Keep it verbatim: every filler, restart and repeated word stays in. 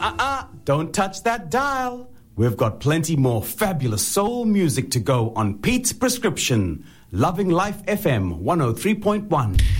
Uh-uh, don't touch that dial. We've got plenty more fabulous soul music to go on Pete's Prescription. Loving Life F M one oh three point one.